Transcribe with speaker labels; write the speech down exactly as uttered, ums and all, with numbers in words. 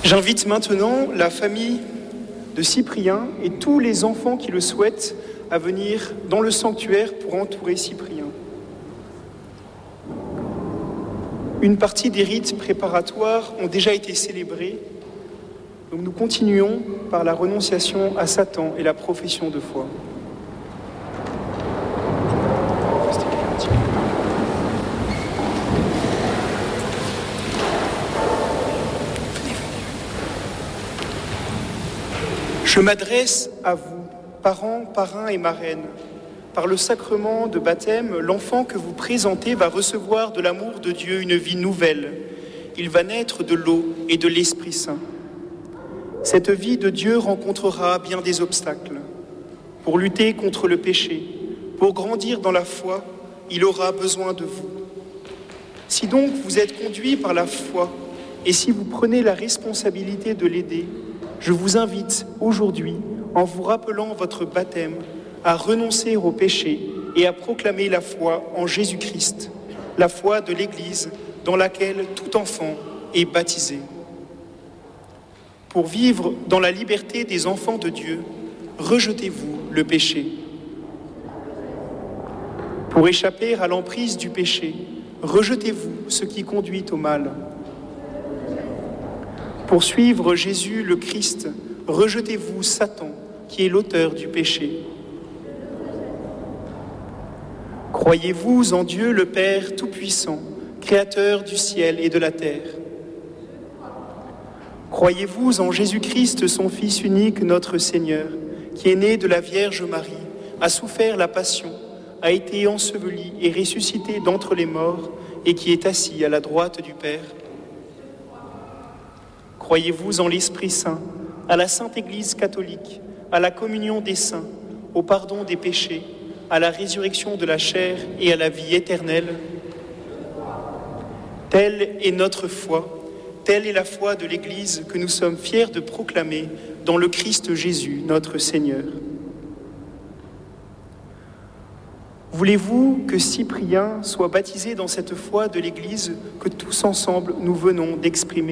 Speaker 1: J'invite maintenant la famille de Cyprien et tous les enfants qui le souhaitent à venir dans le sanctuaire pour entourer Cyprien. Une partie des rites préparatoires ont déjà été célébrés, donc nous continuons par la renonciation à Satan et la profession de foi. Je m'adresse à vous, parents, parrains et marraines. Par le sacrement de baptême, l'enfant que vous présentez va recevoir de l'amour de Dieu une vie nouvelle. Il va naître de l'eau et de l'Esprit Saint. Cette vie de Dieu rencontrera bien des obstacles. Pour lutter contre le péché, pour grandir dans la foi, il aura besoin de vous. Si donc vous êtes conduits par la foi et si vous prenez la responsabilité de l'aider, je vous invite aujourd'hui, en vous rappelant votre baptême, à renoncer au péché et à proclamer la foi en Jésus-Christ, la foi de l'Église dans laquelle tout enfant est baptisé. Pour vivre dans la liberté des enfants de Dieu, rejetez-vous le péché. Pour échapper à l'emprise du péché, rejetez-vous ce qui conduit au mal. Pour suivre Jésus le Christ, rejetez-vous Satan, qui est l'auteur du péché. Croyez-vous en Dieu le Père Tout-Puissant, Créateur du ciel et de la terre. Croyez-vous en Jésus-Christ, son Fils unique, notre Seigneur, qui est né de la Vierge Marie, a souffert la passion, a été enseveli et ressuscité d'entre les morts, et qui est assis à la droite du Père. Croyez-vous en l'Esprit Saint, à la Sainte Église catholique, à la communion des saints, au pardon des péchés, à la résurrection de la chair et à la vie éternelle? Telle est notre foi, telle est la foi de l'Église que nous sommes fiers de proclamer dans le Christ Jésus, notre Seigneur. Voulez-vous que Cyprien soit baptisé dans cette foi de l'Église que tous ensemble nous venons d'exprimer ?